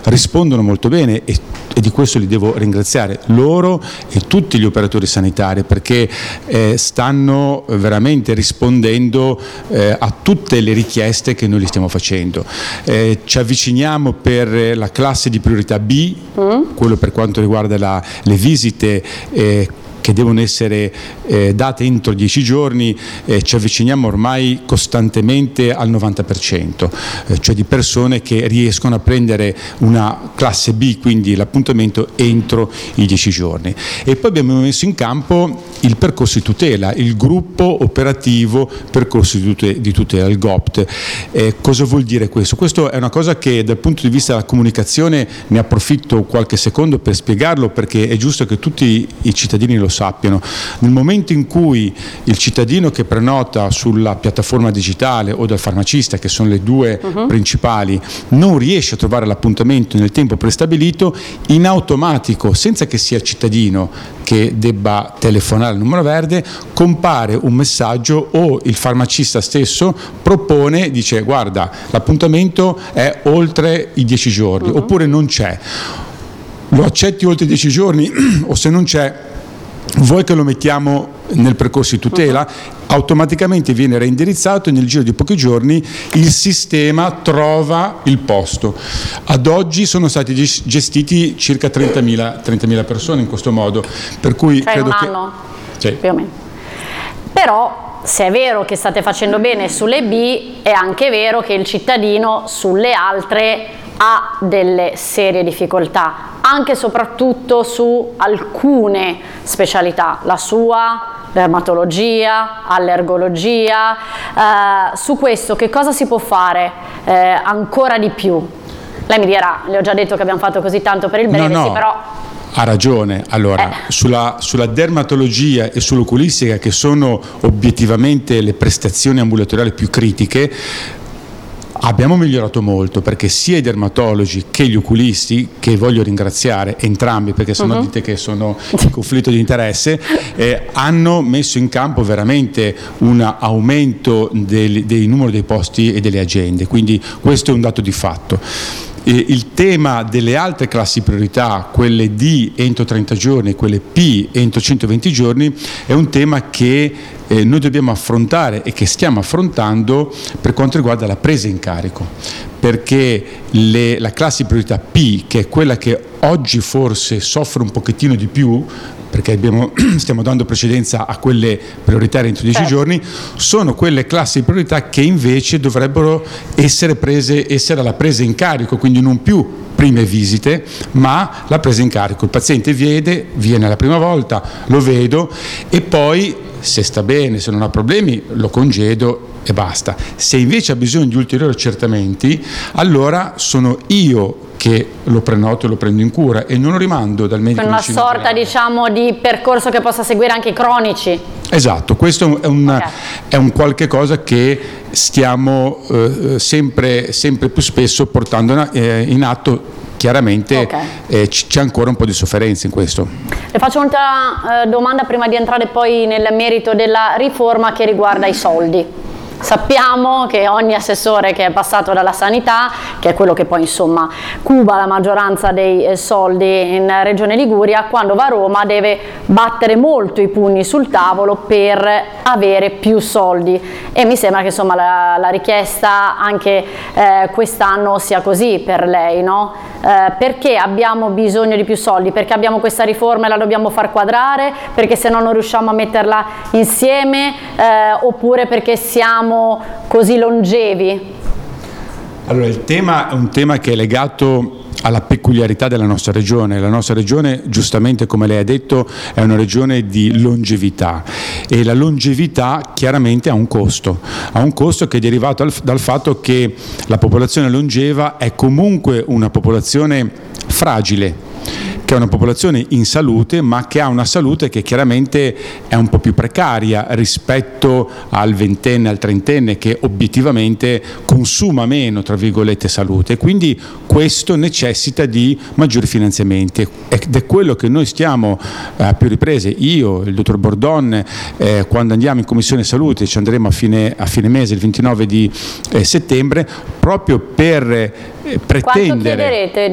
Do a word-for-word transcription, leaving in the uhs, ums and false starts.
rispondono molto bene e, e di questo li devo ringraziare, loro e tutti gli operatori sanitari, perché eh, stanno veramente rispondendo eh, a tutte le richieste che noi li stiamo facendo. Eh, ci avviciniamo per la classe di priorità B, mm. quello per quanto riguarda la, le visite eh, che devono essere eh, date entro dieci giorni, eh, ci avviciniamo ormai costantemente al novanta per cento, eh, cioè di persone che riescono a prendere una classe B, quindi l'appuntamento entro i dieci giorni. E poi abbiamo messo in campo il percorso di tutela, il gruppo operativo percorso di tutela, di tutela il G O P T. Eh, cosa vuol dire questo? Questo è una cosa che dal punto di vista della comunicazione ne approfitto qualche secondo per spiegarlo, perché è giusto che tutti i cittadini lo sappiano. Nel momento in cui il cittadino che prenota sulla piattaforma digitale o dal farmacista, che sono le due uh-huh. principali, non riesce a trovare l'appuntamento nel tempo prestabilito, in automatico, senza che sia il cittadino che debba telefonare al numero verde, compare un messaggio o il farmacista stesso propone, dice guarda l'appuntamento è oltre i dieci giorni uh-huh. oppure non c'è, lo accetti oltre i dieci giorni o se non c'è vuoi che lo mettiamo nel percorso di tutela? Automaticamente viene reindirizzato e nel giro di pochi giorni il sistema trova il posto. Ad oggi sono stati gestiti circa trentamila persone in questo modo, per cui cioè credo un che anno, sì. più o meno. Però se è vero che state facendo bene sulle B, è anche vero che il cittadino sulle altre ha delle serie difficoltà, anche e soprattutto su alcune specialità, la sua, dermatologia, allergologia. Eh, su questo che cosa si può fare eh, ancora di più? Lei mi dirà, le ho già detto che abbiamo fatto così tanto per il breve, no, no. sì, però... Ha ragione, allora eh. sulla, sulla dermatologia e sull'oculistica, che sono obiettivamente le prestazioni ambulatoriali più critiche, abbiamo migliorato molto, perché sia i dermatologi che gli oculisti, che voglio ringraziare entrambi perché sennò uh-huh. dite che sono in conflitto di interesse, eh, hanno messo in campo veramente un aumento del, dei numeri dei posti e delle agende, quindi questo è un dato di fatto. Il tema delle altre classi priorità, quelle D entro trenta giorni e quelle P entro centoventi giorni, è un tema che eh, noi dobbiamo affrontare e che stiamo affrontando per quanto riguarda la presa in carico, perché le, la classe priorità P, che è quella che oggi forse soffre un pochettino di più, perché abbiamo, stiamo dando precedenza a quelle prioritarie entro dieci certo. giorni, sono quelle classi di priorità che invece dovrebbero essere prese, essere alla presa in carico, quindi non più prime visite, ma la presa in carico. Il paziente viene, viene la prima volta, lo vedo e poi, se sta bene, se non ha problemi, lo congedo e basta. Se invece ha bisogno di ulteriori accertamenti, allora sono io che lo prenoto e lo prendo in cura e non lo rimando dal medico. Una sorta diciamo di percorso che possa seguire anche i cronici. Esatto, questo è un, okay. è un qualche cosa che stiamo eh, sempre, sempre più spesso portando eh, in atto. Chiaramente okay. eh, c'è ancora un po' di sofferenza in questo. Le faccio un'altra eh, domanda prima di entrare poi nel merito della riforma, che riguarda i soldi. Sappiamo che ogni assessore che è passato dalla sanità, che è quello che poi insomma cuba la maggioranza dei eh, soldi in Regione Liguria, quando va a Roma deve battere molto i pugni sul tavolo per avere più soldi, e mi sembra che insomma la, la richiesta anche eh, quest'anno sia così per lei, no? Eh, perché abbiamo bisogno di più soldi? Perché abbiamo questa riforma e la dobbiamo far quadrare? Perché se no non riusciamo a metterla insieme? Eh, oppure perché siamo così longevi? Allora, il tema è un tema che è legato alla peculiarità della nostra regione. La nostra regione, giustamente come lei ha detto, è una regione di longevità, e la longevità chiaramente ha un costo, ha un costo che è derivato dal fatto che la popolazione longeva è comunque una popolazione fragile, che è una popolazione in salute, ma che ha una salute che chiaramente è un po' più precaria rispetto al ventenne, al trentenne, che obiettivamente consuma meno, tra virgolette, salute. Quindi questo necessita di maggiori finanziamenti, ed è quello che noi stiamo eh, a più riprese, io, il dottor Bordon, eh, quando andiamo in Commissione Salute, ci andremo a fine, a fine mese, il ventinove di eh, settembre, proprio per eh, pretendere... Quanto chiederete